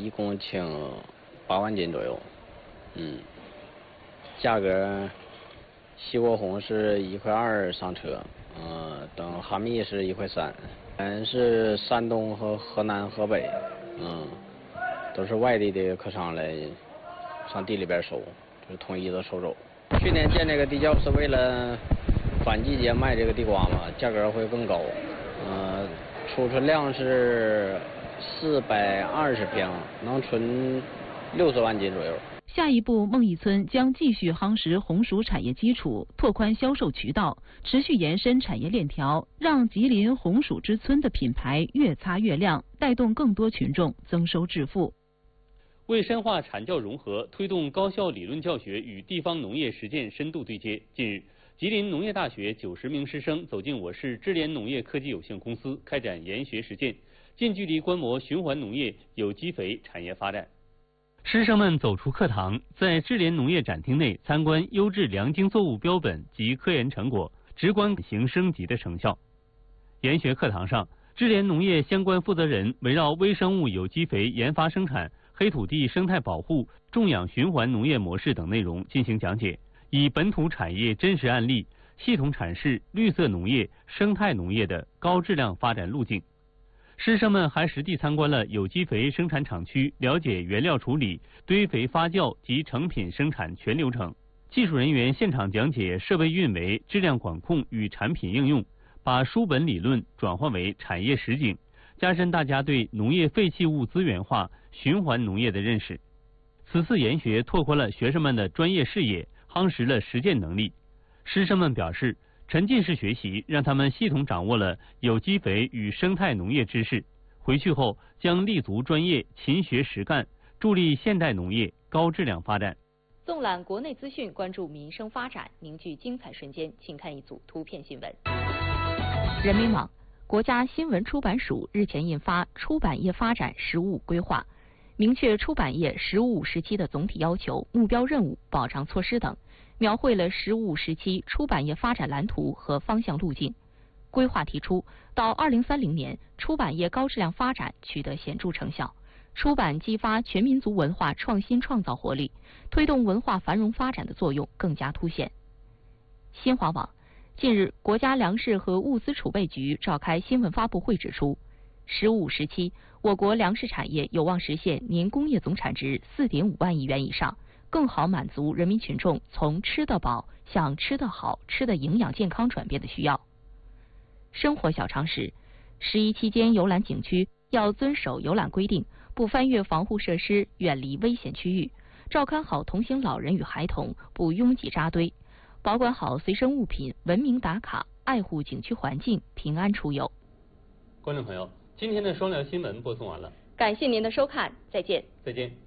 一共请8万斤左右。价格西瓜红是1块2上车，等哈密是1块3，是山东和河南、河北，都是外地的客商来上地里边收，就是统一的收走。去年建这个地窖是为了反季节卖这个地瓜嘛，价格会更高，储存量是420平，能存60万斤左右。 下一步，孟邑村将继续夯实红薯产业基础，拓宽销售渠道，持续延伸产业链条，让吉林红薯之村的品牌越擦越亮，带动更多群众增收致富。 为深化产教融合，推动高校理论教学与地方农业实践深度对接，近日，吉林农业大学90名师生走进我市智联农业科技有限公司，开展研学实践，近距离观摩循环农业、有机肥产业发展。师生们走出课堂，在智联农业展厅内参观优质良经作物标本及科研成果，直观转型升级的成效。研学课堂上，智联农业相关负责人围绕微生物有机肥研发生产、黑土地生态保护、种养循环农业模式等内容进行讲解，以本土产业真实案例，系统阐释绿色农业、生态农业的高质量发展路径。师生们还实地参观了有机肥生产厂区，了解原料处理、堆肥发酵及成品生产全流程。技术人员现场讲解设备运维、质量管控与产品应用，把书本理论转换为产业实景，加深大家对农业废弃物资源化、循环农业的认识。此次研学拓宽了学生们的专业视野，夯实了实践能力。师生们表示，沉浸式学习让他们系统掌握了有机肥与生态农业知识，回去后将立足专业，勤学实干，助力现代农业高质量发展。 纵览国内资讯，关注民生发展，凝聚精彩瞬间，请看一组图片新闻。人民网：国家新闻出版署日前印发《出版业发展“十五五”规划》，明确出版业“十五五”时期的总体要求、目标任务、保障措施等，描绘了“十五五”时期出版业发展蓝图和方向路径。规划提出，到2030年，出版业高质量发展取得显著成效，出版激发全民族文化创新创造活力，推动文化繁荣发展的作用更加凸显。新华网：近日，国家粮食和物资储备局召开新闻发布会指出，“十五五”时期，我国粮食产业有望实现年工业总产值4.5万亿元以上，更好满足人民群众从吃得饱向吃得好、吃得营养健康转变的需要。生活小常识：11期间游览景区要遵守游览规定，不翻越防护设施，远离危险区域，照看好同行老人与孩童，不拥挤扎堆，保管好随身物品，文明打卡，爱护景区环境，平安出游。 观众朋友，今天的双聊新闻播送完了， 感谢您的收看，再见。 再见。